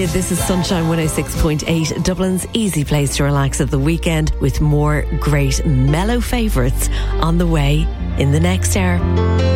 This is Sunshine 106.8, Dublin's easy place to relax at the weekend, with more great mellow favourites on the way in the next hour.